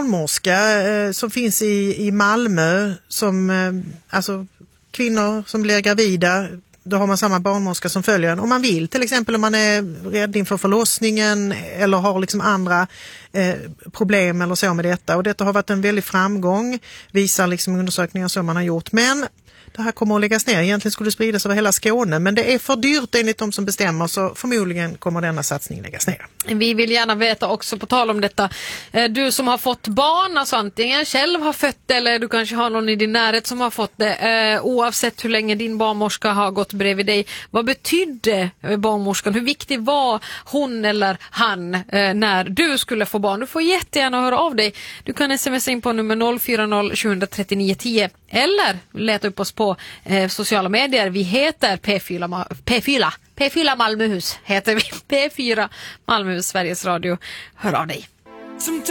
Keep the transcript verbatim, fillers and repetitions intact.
barnmorska eh, som finns i, i Malmö som, eh, alltså kvinnor som blir gravida, då har man samma barnmorska som följer en. Om man vill, till exempel om man är rädd inför förlossningen eller har liksom andra eh, problem eller så med detta. Och detta har varit en väldig framgång, visar liksom undersökningar som man har gjort. Men det här kommer att läggas ner. Egentligen skulle det spridas över hela Skåne, men det är för dyrt enligt de som bestämmer, så förmodligen kommer denna satsning läggas ner. Vi vill gärna veta också, på tal om detta, du som har fått barn, alltså antingen själv har fött det eller du kanske har någon i din närhet som har fått det, oavsett hur länge din barnmorska har gått bredvid dig. Vad betydde barnmorskan? Hur viktig var hon eller han när du skulle få barn? Du får jättegärna höra av dig. Du kan smsa in på nummer noll fyra noll sju tre nio ett noll eller leta upp oss på eh, sociala medier. Vi heter P fyra, P fyra, P fyra Malmöhus heter vi. P fyra Malmöhus, Sveriges Radio. Hör av dig.